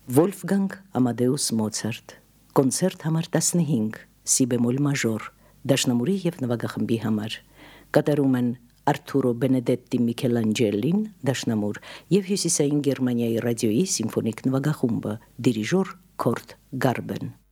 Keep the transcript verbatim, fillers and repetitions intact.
Վոլֆգանգ Ամադեուս Մոցարտ, կոնցերտ համար տասնհինգ, սի բեմոլ մաժոր, դաշնամուրի և նվագախմբի համար, կատարում են Արթուրո Բենեդետտի Միքելանջելին, դաշնամուր, և Հյուսիսային Գերմանիայի ռադիոյի սիմֆոնիկ նվագախումբը, դիրիժոր Քորտ Գարբեն։